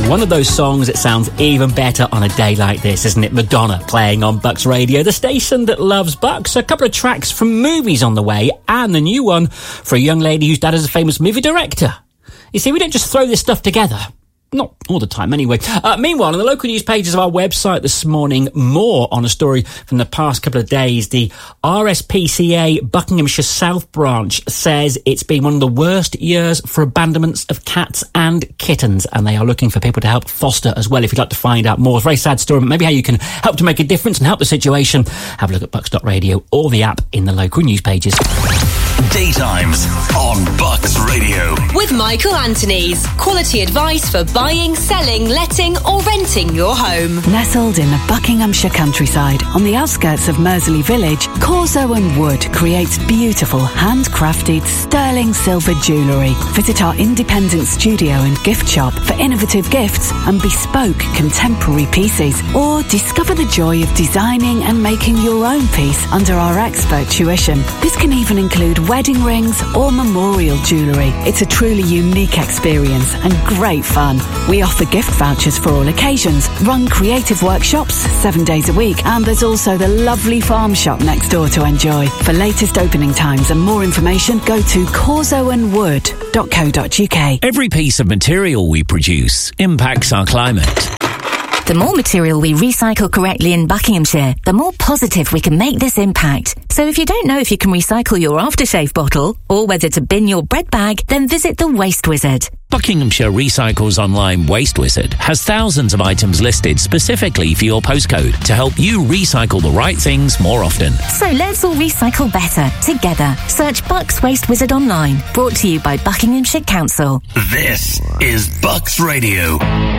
One of those songs that sounds even better on a day like this, isn't it? Madonna playing on Bucks Radio, the station that loves Bucks. A couple of tracks from movies on the way, and a new one for a young lady whose dad is a famous movie director. You see, we don't just throw this stuff together. Not all the time, anyway. Meanwhile, on the local news pages of our website this morning, more on a story from the past couple of days. The RSPCA Buckinghamshire South Branch says it's been one of the worst years for abandonments of cats and kittens, and they are looking for people to help foster as well. If you'd like to find out more, it's a very sad story, but maybe how you can help to make a difference and help the situation, have a look at bucks.radio or the app in the local news pages. Daytimes on Bucks Radio. With Michael Anthony's quality advice for buying, selling, letting or renting your home. Nestled in the Buckinghamshire countryside on the outskirts of Mersley Village, Corso & Wood creates beautiful handcrafted sterling silver jewellery. Visit our independent studio and gift shop for innovative gifts and bespoke contemporary pieces, or discover the joy of designing and making your own piece under our expert tuition. This can even include wedding rings or memorial jewellery. It's a truly unique experience and great fun. We offer gift vouchers for all occasions, run creative workshops 7 days a week, and there's also the lovely farm shop next door to enjoy. For latest opening times and more information, go to corsoandwood.co.uk. Every piece of material we produce impacts our climate. The more material we recycle correctly in Buckinghamshire, the more positive we can make this impact. So if you don't know if you can recycle your aftershave bottle or whether to bin your bread bag, then visit the Waste Wizard. Buckinghamshire Recycles Online Waste Wizard has thousands of items listed specifically for your postcode to help you recycle the right things more often. So let's all recycle better, together. Search Bucks Waste Wizard online. Brought to you by Buckinghamshire Council. This is Bucks Radio.